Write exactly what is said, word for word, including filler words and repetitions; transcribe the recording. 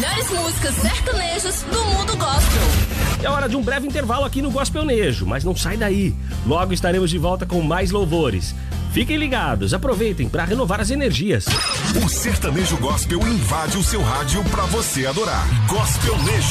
melhores músicas sertanejas do mundo gospel. É hora de um breve intervalo aqui no Gospelnejo, mas não sai daí. Logo estaremos de volta com mais louvores. Fiquem ligados, aproveitem para renovar as energias. O sertanejo gospel invade o seu rádio para você adorar. Gospelnejo.